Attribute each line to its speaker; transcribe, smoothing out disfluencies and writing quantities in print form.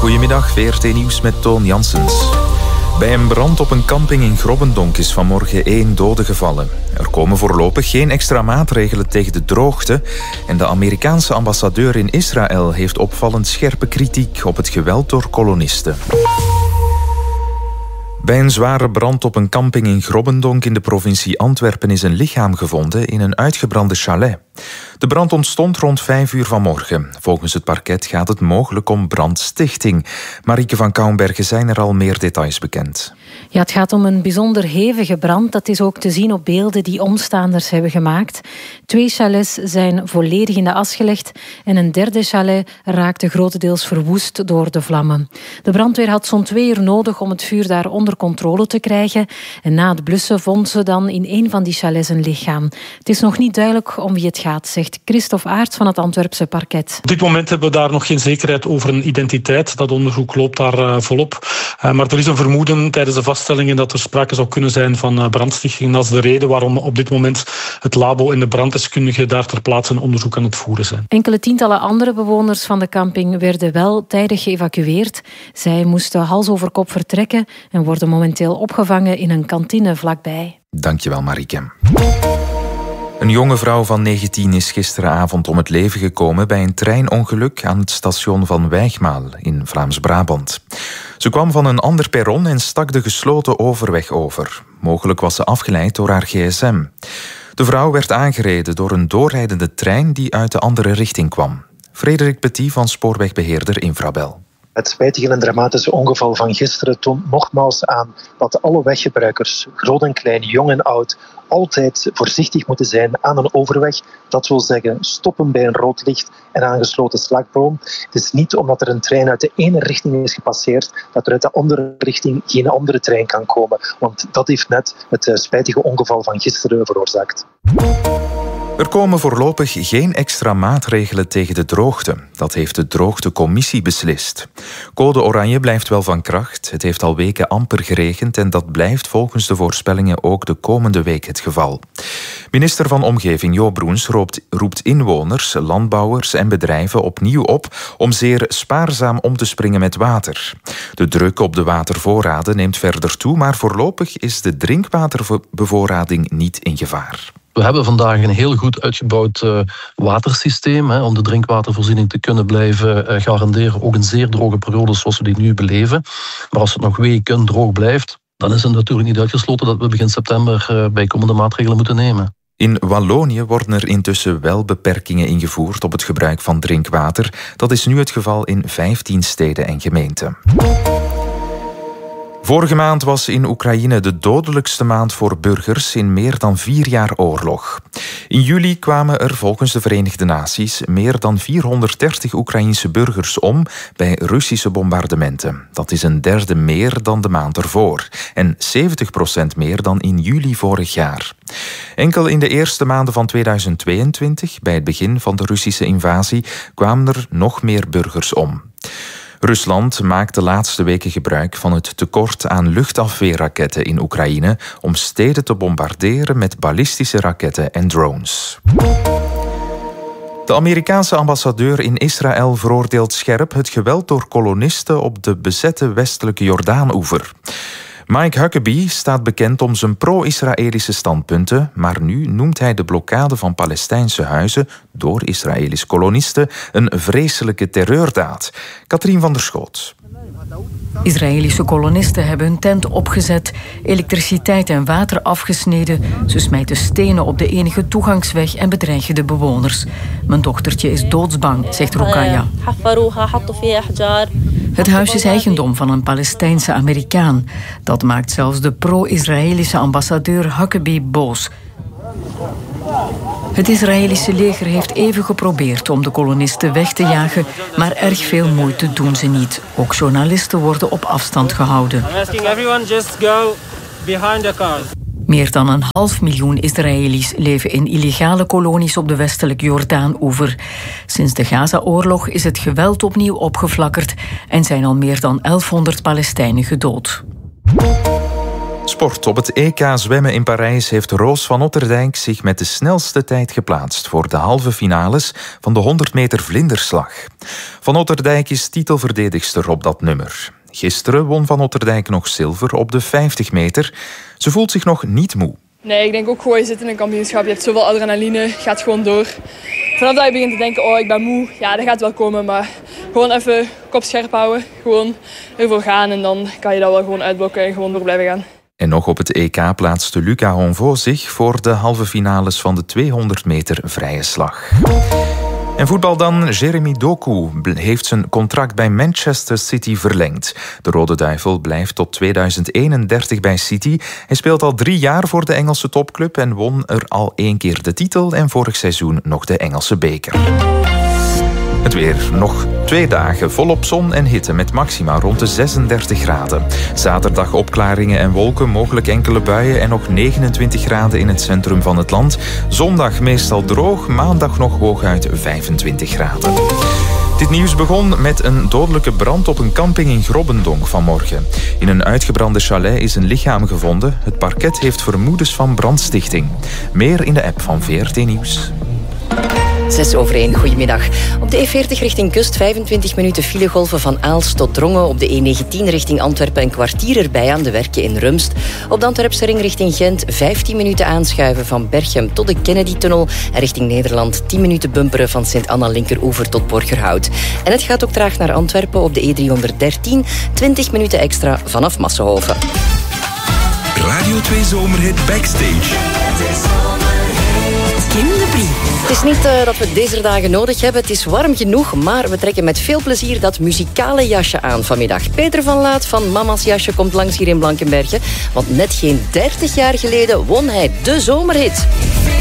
Speaker 1: Goedemiddag, VRT Nieuws met Toon Janssens. Bij een brand op een camping in Grobbendonk is vanmorgen 1 dode gevallen. Er komen voorlopig geen extra maatregelen tegen de droogte. En de Amerikaanse ambassadeur in Israël heeft opvallend scherpe kritiek op het geweld door kolonisten. Bij een zware brand op een camping in Grobbendonk in de provincie Antwerpen is een lichaam gevonden in een uitgebrande chalet. De brand ontstond rond 5 uur vanmorgen. Volgens het parket gaat het mogelijk om brandstichting. Marieke van Kouwenbergen, zijn er al meer details bekend?
Speaker 2: Ja, het gaat om een bijzonder hevige brand. Dat is ook te zien op beelden die omstaanders hebben gemaakt. 2 chalets zijn volledig in de as gelegd en een derde chalet raakte grotendeels verwoest door de vlammen. De brandweer had zo'n 2 uur nodig om het vuur daar onder controle te krijgen. En na het blussen vond ze dan in een van die chalets een lichaam. Het is nog niet duidelijk om wie het gaat, zegt Christophe Aerts van het Antwerpse parket.
Speaker 3: Op dit moment hebben we daar nog geen zekerheid over een identiteit. Dat onderzoek loopt daar volop. Maar er is een vermoeden tijdens de vaststellingen dat er sprake zou kunnen zijn van brandstichting. Dat is de reden waarom op dit moment het labo en de branddeskundigen daar ter plaatse een onderzoek aan het voeren zijn.
Speaker 2: Enkele tientallen andere bewoners van de camping werden wel tijdig geëvacueerd. Zij moesten hals over kop vertrekken en worden momenteel opgevangen in een kantine vlakbij.
Speaker 1: Dankjewel, Marieke. Een jonge vrouw van 19 is gisteravond om het leven gekomen bij een treinongeluk aan het station van Wijgmaal in Vlaams-Brabant. Ze kwam van een ander perron en stak de gesloten overweg over. Mogelijk was ze afgeleid door haar gsm. De vrouw werd aangereden door een doorrijdende trein die uit de andere richting kwam. Frederik Petit van spoorwegbeheerder Infrabel.
Speaker 4: Het spijtige en dramatische ongeval van gisteren toont nogmaals aan dat alle weggebruikers, groot en klein, jong en oud, altijd voorzichtig moeten zijn aan een overweg. Dat wil zeggen stoppen bij een rood licht en aangesloten slagboom. Het is niet omdat er een trein uit de ene richting is gepasseerd dat er uit de andere richting geen andere trein kan komen. Want dat heeft net het spijtige ongeval van gisteren veroorzaakt.
Speaker 1: Er komen voorlopig geen extra maatregelen tegen de droogte. Dat heeft de droogtecommissie beslist. Code oranje blijft wel van kracht. Het heeft al weken amper geregend en dat blijft volgens de voorspellingen ook de komende week het geval. Minister van Omgeving Jo Broens roept inwoners, landbouwers en bedrijven opnieuw op om zeer spaarzaam om te springen met water. De druk op de watervoorraden neemt verder toe, maar voorlopig is de drinkwaterbevoorrading niet in gevaar.
Speaker 5: We hebben vandaag een heel goed uitgebouwd watersysteem om de drinkwatervoorziening te kunnen blijven garanderen. Ook in zeer droge periodes zoals we die nu beleven. Maar als het nog weken droog blijft, dan is het natuurlijk niet uitgesloten dat we begin september bijkomende maatregelen moeten nemen.
Speaker 1: In Wallonië worden er intussen wel beperkingen ingevoerd op het gebruik van drinkwater. Dat is nu het geval in 15 steden en gemeenten. Vorige maand was in Oekraïne de dodelijkste maand voor burgers in meer dan 4 jaar oorlog. In juli kwamen er volgens de Verenigde Naties meer dan 430 Oekraïense burgers om bij Russische bombardementen. Dat is een derde meer dan de maand ervoor en 70% meer dan in juli vorig jaar. Enkel in de eerste maanden van 2022, bij het begin van de Russische invasie, kwamen er nog meer burgers om. Rusland maakt de laatste weken gebruik van het tekort aan luchtafweerraketten in Oekraïne om steden te bombarderen met ballistische raketten en drones. De Amerikaanse ambassadeur in Israël veroordeelt scherp het geweld door kolonisten op de bezette westelijke Jordaanoever. Mike Huckabee staat bekend om zijn pro-Israëlische standpunten, maar nu noemt hij de blokkade van Palestijnse huizen door Israëlische kolonisten een vreselijke terreurdaad. Katrien van der Schoot.
Speaker 6: Israëlische kolonisten hebben hun tent opgezet, elektriciteit en water afgesneden. Ze smijten stenen op de enige toegangsweg en bedreigen de bewoners. Mijn dochtertje is doodsbang, zegt Rukaya. Het huis is eigendom van een Palestijnse Amerikaan. Dat maakt zelfs de pro-Israëlische ambassadeur Huckabee boos. Het Israëlische leger heeft even geprobeerd om de kolonisten weg te jagen, maar erg veel moeite doen ze niet. Ook journalisten worden op afstand gehouden. Meer dan 500.000 Israëli's leven in illegale kolonies op de westelijke Jordaan-oever. Sinds de Gaza-oorlog is het geweld opnieuw opgeflakkerd en zijn al meer dan 1100 Palestijnen gedood.
Speaker 1: Sport. Op het EK zwemmen in Parijs heeft Roos van Otterdijk zich met de snelste tijd geplaatst voor de halve finales van de 100 meter vlinderslag. Van Otterdijk is titelverdedigster op dat nummer. Gisteren won Van Otterdijk nog zilver op de 50 meter. Ze voelt zich nog niet moe.
Speaker 7: Nee, ik denk ook gewoon, je zit in een kampioenschap, je hebt zoveel adrenaline, je gaat gewoon door. Vanaf dat je begint te denken, oh ik ben moe, ja dat gaat wel komen, maar gewoon even kop scherp houden, gewoon ervoor gaan en dan kan je dat wel gewoon uitblokken en gewoon door blijven gaan.
Speaker 1: En nog op het EK plaatste Luca Honvo zich voor de halve finales van de 200 meter vrije slag. En voetbal dan. Jeremy Doku heeft zijn contract bij Manchester City verlengd. De Rode Duivel blijft tot 2031 bij City. Hij speelt al 3 jaar voor de Engelse topclub en won er al 1 keer de titel en vorig seizoen nog de Engelse beker. Het weer. Nog 2 dagen volop zon en hitte met maxima rond de 36 graden. Zaterdag opklaringen en wolken, mogelijk enkele buien en nog 29 graden in het centrum van het land. Zondag meestal droog, maandag nog hooguit 25 graden. Dit nieuws begon met een dodelijke brand op een camping in Grobbendonk vanmorgen. In een uitgebrande chalet is een lichaam gevonden. Het parket heeft vermoedens van brandstichting. Meer in de app van VRT Nieuws.
Speaker 8: 6:01, goedemiddag. Op de E40 richting kust 25 minuten filegolven van Aalst tot Drongen. Op de E19 richting Antwerpen een kwartier erbij aan de werken in Rumst. Op de Antwerpse ring richting Gent 15 minuten aanschuiven van Berchem tot de Kennedy-tunnel. En richting Nederland 10 minuten bumperen van Sint-Anna linkeroever tot Borgerhout. En het gaat ook traag naar Antwerpen op de E313. 20 minuten extra vanaf Massenhoven.
Speaker 9: Radio 2 Zomerhit Backstage.
Speaker 8: Kim de Brie. Het is niet dat we deze dagen nodig hebben. Het is warm genoeg, maar we trekken met veel plezier dat muzikale jasje aan vanmiddag. Peter van Laat van Mama's Jasje komt langs hier in Blankenberge. Want net geen 30 jaar geleden won hij de zomerhit.